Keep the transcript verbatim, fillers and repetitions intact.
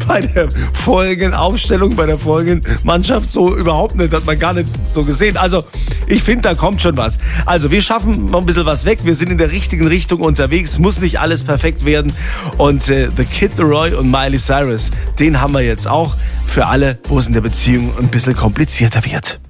bei der vorigen Aufstellung, bei der vorigen Mannschaft so überhaupt nicht, hat man gar nicht so gesehen. Also ich finde, da kommt schon was. Also wir schaffen noch ein bisschen was weg, wir sind in der richtigen Richtung unterwegs, muss nicht alles perfekt werden. Und äh, The Kid Laroi und Miley Cyrus, den haben wir jetzt auch für alle, wo es in der Beziehung ein bisschen komplizierter wird.